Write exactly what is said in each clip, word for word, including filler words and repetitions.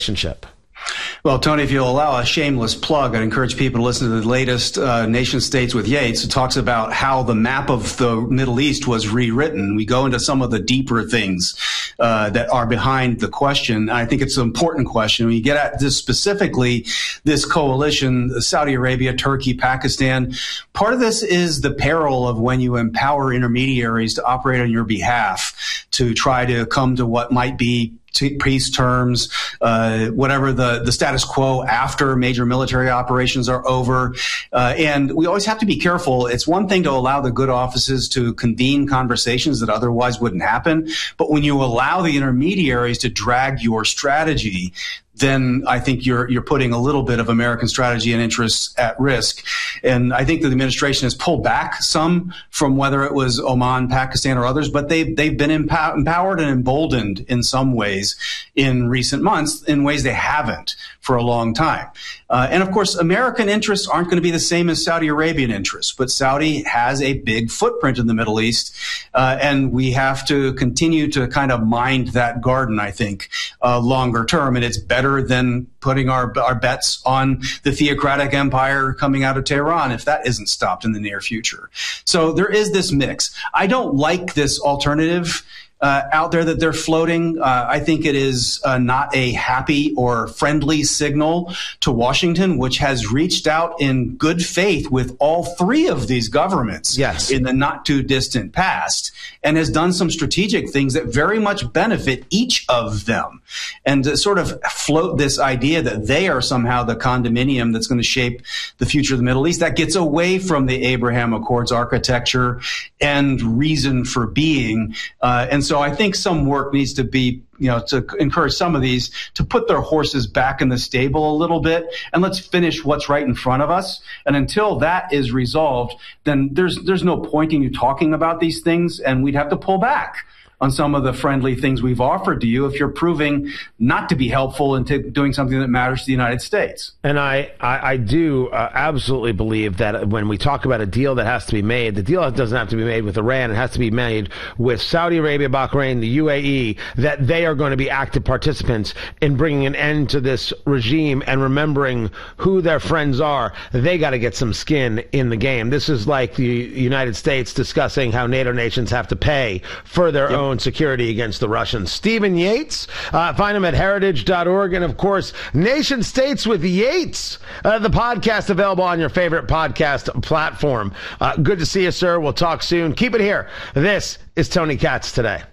relationship. Well, Tony, if you'll allow a shameless plug, I'd encourage people to listen to the latest uh, Nation States with Yates. It talks about how the map of the Middle East was rewritten. We go into some of the deeper things uh, that are behind the question. I think it's an important question. When you get at this specifically, this coalition, Saudi Arabia, Turkey, Pakistan, part of this is the peril of when you empower intermediaries to operate on your behalf to try to come to what might be peace terms, uh, whatever the, the status quo after major military operations are over. Uh, and we always have to be careful. It's one thing to allow the good offices to convene conversations that otherwise wouldn't happen. But when you allow the intermediaries to drag your strategy, then I think you're you're putting a little bit of American strategy and interests at risk. And I think that the administration has pulled back some from whether it was Oman, Pakistan, or others, but they've, they've been empow- empowered and emboldened in some ways in recent months in ways they haven't for a long time. Uh, and of course, American interests aren't going to be the same as Saudi Arabian interests, but Saudi has a big footprint in the Middle East, uh, and we have to continue to kind of mind that garden, I think, uh, longer term. And it's better than putting our our bets on the theocratic empire coming out of Tehran if that isn't stopped in the near future. So there is this mix. I don't like this alternative Uh, out there that they're floating. Uh, I think it is uh, not a happy or friendly signal to Washington, which has reached out in good faith with all three of these governments yes. in the not too distant past, and has done some strategic things that very much benefit each of them. And to sort of float this idea that they are somehow the condominium that's going to shape the future of the Middle East, that gets away from the Abraham Accords architecture and reason for being. Uh, and so So I think some work needs to be, you know, to encourage some of these to put their horses back in the stable a little bit, and let's finish what's right in front of us. And until that is resolved, then there's there's no point in you talking about these things, and we'd have to pull back on some of the friendly things we've offered to you if you're proving not to be helpful in t- doing something that matters to the United States. And I, I, I do uh, absolutely believe that when we talk about a deal that has to be made, the deal doesn't have to be made with Iran. It has to be made with Saudi Arabia, Bahrain, the U A E, that they are going to be active participants in bringing an end to this regime and remembering who their friends are. They got to get some skin in the game. This is like the United States discussing how NATO nations have to pay for their yep. own security against the Russians. Stephen Yates, uh, find him at heritage dot org, and of course, Nation States with Yates, uh, the podcast available on your favorite podcast platform. Uh, good to see you, sir. We'll talk soon. Keep it here. This is Tony Katz Today.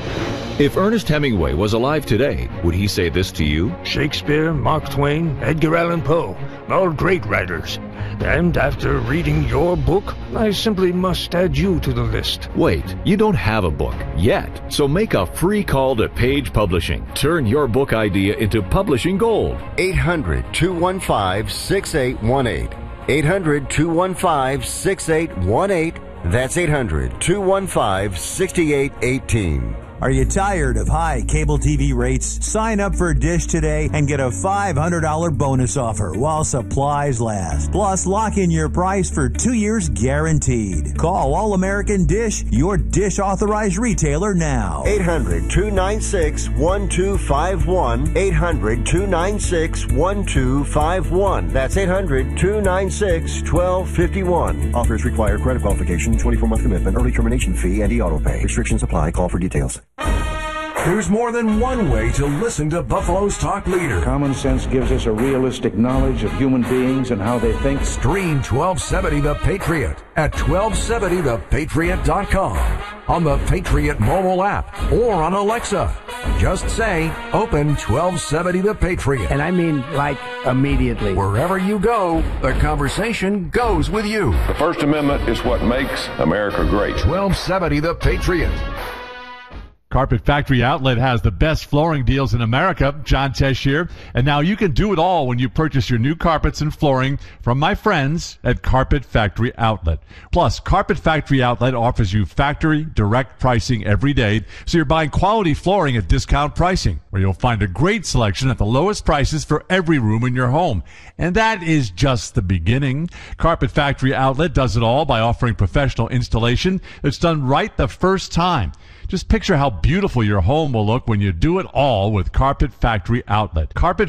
If Ernest Hemingway was alive today, would he say this to you? Shakespeare, Mark Twain, Edgar Allan Poe, all great writers. And after reading your book, I simply must add you to the list. Wait, you don't have a book yet, so make a free call to Page Publishing. Turn your book idea into publishing gold. eight hundred, two one five, six eight one eight. eight hundred, two one five, six eight one eight. That's eight hundred, two one five, six eight one eight. Are you tired of high cable T V rates? Sign up for Dish today and get a five hundred dollars bonus offer while supplies last. Plus, lock in your price for two years guaranteed. Call All American Dish, your Dish authorized retailer now. eight hundred, two nine six, one two five one. eight hundred, two nine six, one two five one. That's eight hundred, two nine six, one two five one. Offers require credit qualification, twenty-four month commitment, early termination fee, and e-auto pay. Restrictions apply. Call for details. There's more than one way to listen to Buffalo's talk leader. Common sense gives us a realistic knowledge of human beings and how they think. Stream twelve seventy The Patriot at twelve seventy the patriot dot com, on the Patriot mobile app, or on Alexa. Just say, open twelve seventy The Patriot. And I mean, like, immediately. Wherever you go, the conversation goes with you. The First Amendment is what makes America great. twelve seventy The Patriot. Carpet Factory Outlet has the best flooring deals in America. John Tesh here. And now you can do it all when you purchase your new carpets and flooring from my friends at Carpet Factory Outlet. Plus, Carpet Factory Outlet offers you factory direct pricing every day, so you're buying quality flooring at discount pricing, where you'll find a great selection at the lowest prices for every room in your home. And that is just the beginning. Carpet Factory Outlet does it all by offering professional installation that's done right the first time. Just picture how beautiful your home will look when you do it all with Carpet Factory Outlet. Carpet